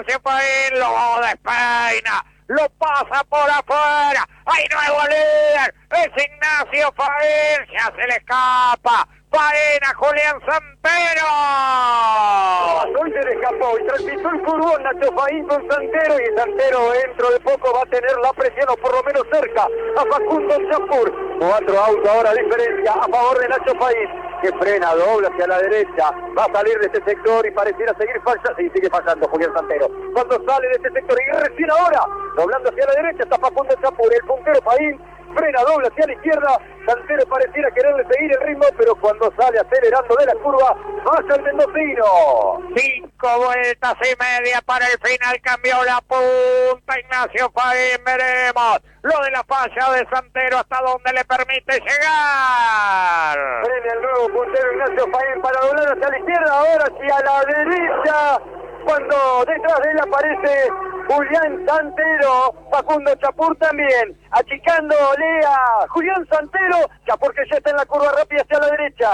Faín lo despeina, lo pasa por afuera. ¡Hay nuevo líder! Es Ignacio Faín, ya se le escapa. Faena Julián Santero. Hoy se le escapó y transmitió el curvón Nacho Faín con Santero, y Santero dentro de poco va a tener la presión, o por lo menos cerca, a Facundo Chapur. 4 autos ahora diferencia a favor de Nacho Faín, que frena, dobla hacia la derecha, va a salir de este sector y pareciera seguir fallando, sí, sigue fallando Julián Santero. Cuando sale de este sector y recién ahora, doblando hacia la derecha, está Facundo Chapur, el puntero Faín, frena, dobla hacia la izquierda, Santero pareciera quererle seguir el ritmo, pero cuando sale acelerando de la curva, vaya el mendocino. 5 vueltas y media para el final, cambió la punta Ignacio Faín, veremos lo de la falla de Santero hasta donde le permite llegar. Frena el nuevo puntero Ignacio Faín para doblar hacia la izquierda, ahora hacia la derecha, cuando detrás de él aparece Julián Santero, Facundo Chapur también, achicándole a Julián Santero, Chapur que ya está en la curva rápida hacia la derecha.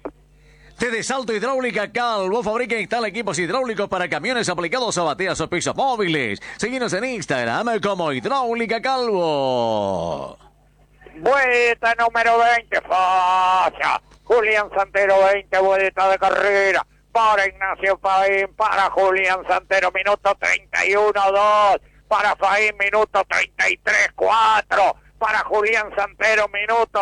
De Salto Hidráulica Calvo fabrica e instala equipos hidráulicos para camiones aplicados a bateas o pisos móviles. Seguinos en Instagram como Hidráulica Calvo. Vuelta número 20, falla. Julián Santero, 20 vueltas de carrera. Para Ignacio Faín, para Julián Santero, minuto 31-2. Para Faín, minuto 33-4. Para Julián Santero, minuto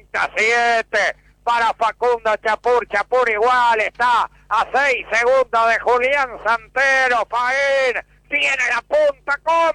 37. Para Facundo Chapur, Chapur igual, está a 6 segundos de Julián Santero. Faín tiene la punta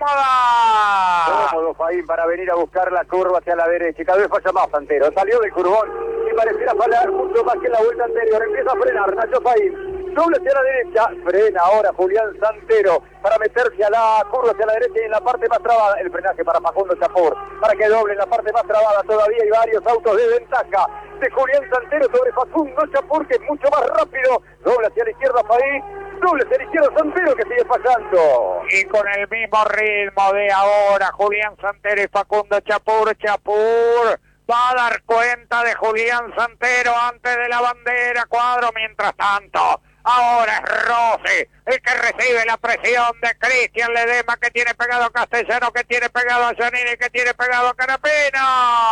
cómoda. Cómodo Faín para venir a buscar la curva hacia la derecha, y cada vez falla más Santero, salió del curvón y pareciera fallar mucho más que en la vuelta anterior, empieza a frenar Nacho Faín, doble hacia la derecha, frena ahora Julián Santero para meterse a la curva hacia la derecha y en la parte más trabada, el frenaje para Facundo Chapur, para que doble en la parte más trabada, todavía hay varios autos de ventaja de Julián Santero sobre Facundo Chapur, que es mucho más rápido, doble hacia la izquierda Faín, doble hacia la izquierda Santero que sigue fallando. Y con el mismo ritmo de ahora, Julián Santero y Facundo Chapur, Chapur va a dar cuenta de Julián Santero antes de la bandera, cuadro, mientras tanto. Ahora es Rossi el que recibe la presión de Cristian Ledesma, que tiene pegado a Castellano, que tiene pegado a Giannini, que tiene pegado a Canapino.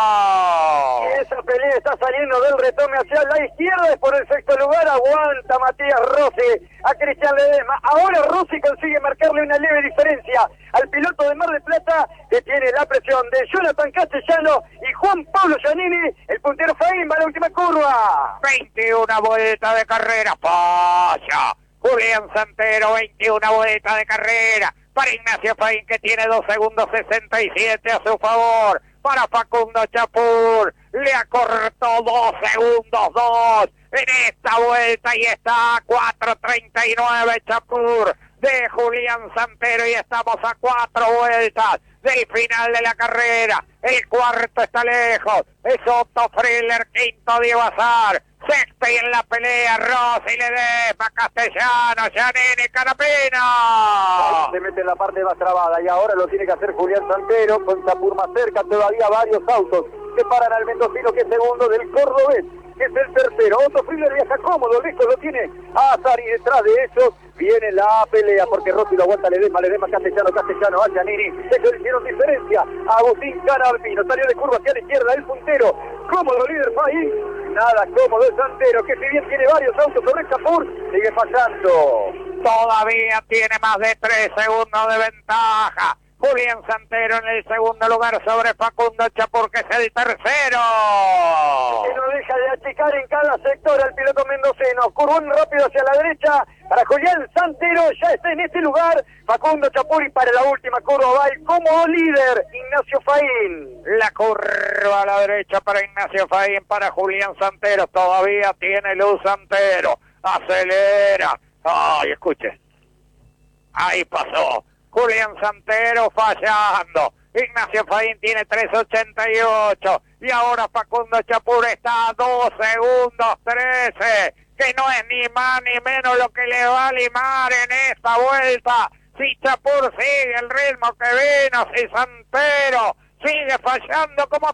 Esa pelea está saliendo del retome hacia la izquierda, es por el sexto lugar, aguanta Matías Rossi a Cristian Ledesma. Ahora Rossi consigue marcarle una leve diferencia al piloto de Mar del Plata, que tiene la presión de Jonathan Castellano y Juan Pablo Giannini. El puntero Faín va a la última curva. 21 vueltas de carrera, falla. Julián Santero, 21 vueltas de carrera. Para Ignacio Faín, que tiene 2 segundos 67 a su favor. Para Facundo Chapur, le acortó 2 segundos 2 en esta vuelta y está a 4.39 Chapur de Julián Santero, y estamos a 4 vueltas del final de la carrera. El cuarto está lejos, es Otto Friller, quinto Diego Azar, sexto y en la pelea Rossi, Ledesma, Castellano, Giannini, Canapino. Se mete en la parte más trabada y ahora lo tiene que hacer Julián Santero con Chapur más cerca, todavía varios autos que paran al mendocino, que es segundo, del cordobés, que es el tercero. Otto Friller viaja cómodo, lejos lo tiene a Azar, y detrás de ellos viene la pelea, porque Rossi lo aguanta Ledesma, Castellano, a Giannini, se hicieron diferencia a Agustín Canapino, salió de curva hacia la izquierda, el puntero, cómodo líder Faín, nada cómodo el Santero, que si bien tiene varios autos sobre Chapur, sigue fallando. Todavía tiene más de 3 segundos de ventaja. Julián Santero en el segundo lugar sobre Facundo Chapur, que es el tercero. Que no deja de achicar en cada sector al piloto mendocino. Curvón rápido hacia la derecha para Julián Santero, ya está en este lugar Facundo Chapur, y para la última curva va como líder Ignacio Faín. La curva a la derecha para Ignacio Faín, para Julián Santero, todavía tiene luz Santero, acelera. Ay, escuche, ahí pasó Julián Santero fallando. Ignacio Faín tiene 3.88 y ahora Facundo Chapur está a 2 segundos 13, que no es ni más ni menos lo que le va a limar en esta vuelta. Si Chapur sigue el ritmo que vino, si Santero sigue fallando como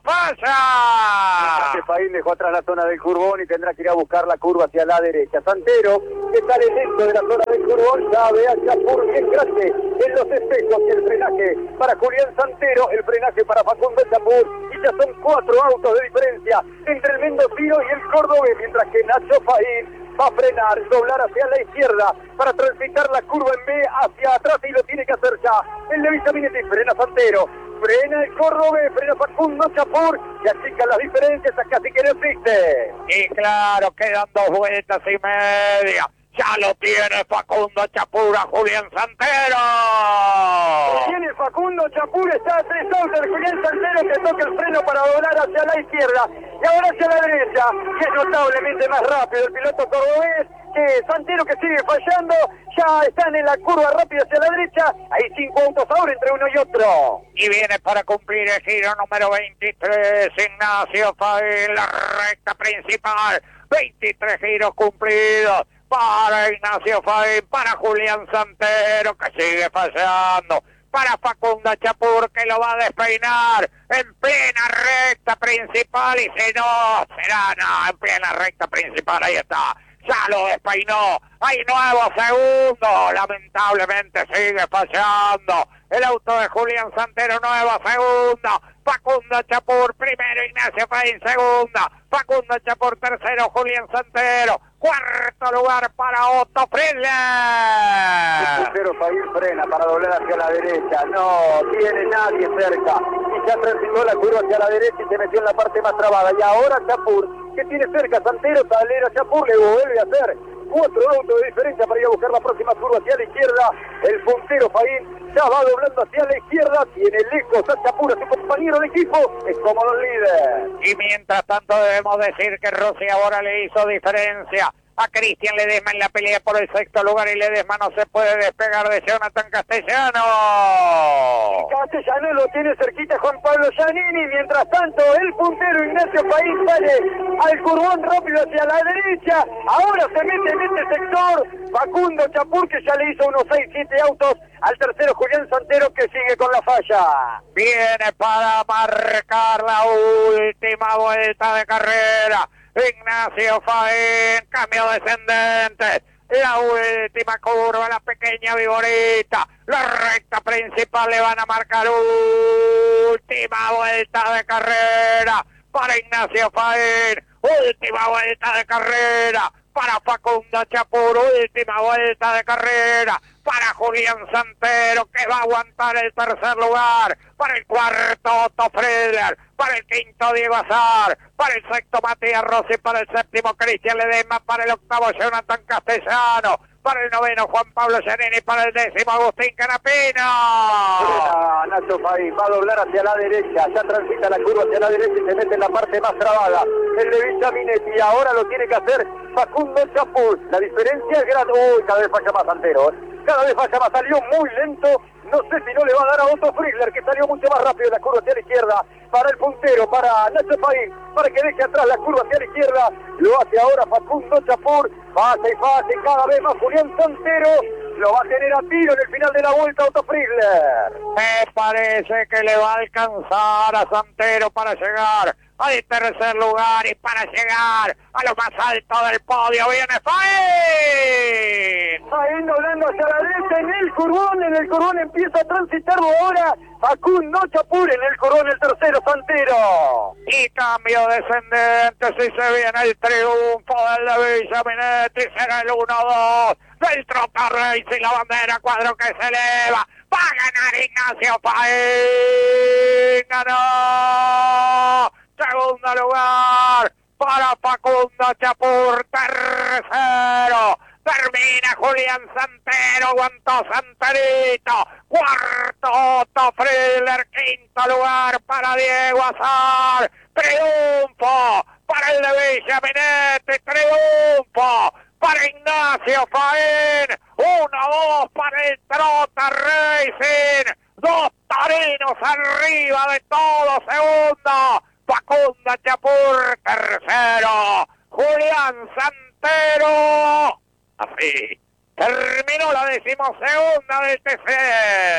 falla. Faín dejó atrás la zona del curbón y tendrá que ir a buscar la curva hacia la derecha. Santero, que sale dentro de la zona del curbón, sabe a Chapur bien grande en los espejos y el frenaje para Julián Santero, el frenaje para Facundo Chapur, y ya son 4 autos de diferencia entre el mendocino y el cordobés, mientras que Nacho Faín va a frenar, doblar hacia la izquierda para transitar la curva en B hacia atrás y lo tiene que hacer ya. El de Villaminetti frena Santero, frena el cordobés, frena Facundo Chapur, y achica las diferencias a casi que no existe. Y claro, quedan 2 vueltas y media. Ya lo tiene Facundo Chapur a Julián Santero. Tiene Facundo Chapur, está a 3 autos de Julián Santero, que toca el freno para doblar hacia la izquierda y ahora hacia la derecha, que es notablemente más rápido el piloto cordobés que Santero, que sigue fallando. Ya están en la curva rápida hacia la derecha, hay 5 autos ahora entre uno y otro. Y viene para cumplir el giro número 23, Ignacio Faín, la recta principal. 23 giros cumplidos para Ignacio Faín, para Julián Santero, que sigue fallando, para Facundo Chapur, que lo va a despeinar en plena recta principal, y si no, será en plena recta principal, ahí está. Ya lo despeinó, hay nuevo segundo, lamentablemente sigue fallando el auto de Julián Santero, nuevo segundo, Facundo Chapur primero, Ignacio Faín segunda, Facundo Chapur tercero, Julián Santero, cuarto lugar para Otto Friedler. El tercero Faín frena para doblar hacia la derecha, no tiene nadie cerca, y ya transitó la curva hacia la derecha y se metió en la parte más trabada, y ahora Chapur, que tiene cerca Santero, talera Chapur, le vuelve a hacer 4 autos de diferencia para ir a buscar la próxima curva hacia la izquierda. El puntero Faín ya va doblando hacia la izquierda, tiene lejos a Chapur, a su compañero de equipo, es cómodo el líder. Y mientras tanto debemos decir que Rossi ahora le hizo diferencia a Cristian Ledesma en la pelea por el sexto lugar, y Ledesma no se puede despegar de Jonathan Castellano. Castellano lo tiene cerquita Juan Pablo Giannini, mientras tanto el puntero Ignacio Faín sale al curvón rápido hacia la derecha, ahora se mete en este sector Facundo Chapur, que ya le hizo unos 6-7 autos al tercero Julián Santero, que sigue con la falla. Viene para marcar la última vuelta de carrera Ignacio Faín, cambio descendente, la última curva, la pequeña vigorita, la recta principal, le van a marcar última vuelta de carrera para Ignacio Faín, última vuelta de carrera para Facundo Chapur, última vuelta de carrera para Julián Santero, que va a aguantar el tercer lugar, para el cuarto Otto Friedler, para el quinto Diego Azar, para el sexto Matías Rossi, para el séptimo Cristian Ledesma, para el octavo Jonathan Castellano, para el noveno Juan Pablo Giannini, para el décimo Agustín Canapino. Nacho Faín va a doblar hacia la derecha, ya transita la curva hacia la derecha y se mete en la parte más trabada. El de Villaminetti, ahora lo tiene que hacer Facundo Chapur. La diferencia es grande. Uy, cada vez falla más Santero, cada vez falla más, salió muy lento. No sé si no le va a dar a Otto Friedler, que salió mucho más rápido en la curva hacia la izquierda. Para el puntero, para Nacho Faín, para que deje atrás la curva hacia la izquierda. Lo hace ahora Facundo Chapur. Fase y fase, cada vez más Julián Santero. Lo va a tener a tiro en el final de la vuelta Otto Friedler. Me parece que le va a alcanzar a Santero para llegar al tercer lugar y para llegar a lo más alto del podio. Viene Faín. Faín doblando hacia la derecha en el curvón empieza a transitarlo ahora Facundo Chapur, en el curvón el tercero Santero. Y cambio descendente, si se viene el triunfo del de Villaminetti, será el 1-2 del Trota Racing, la bandera cuadro que se eleva. Va a ganar Ignacio Faín. Ganó. Segundo lugar para Facundo Chapur, tercero. Termina Julián Santero, aguantó Santerito. Cuarto Otto Friedler, quinto lugar para Diego Azar. Triunfo para el de Villaminetti, triunfo para Ignacio Faín. 1-2 para el Trota Racing. 2 taurinos arriba de todo, segundo Facundo Chapur, tercero Julián Santero. Así terminó la 12ª del TC.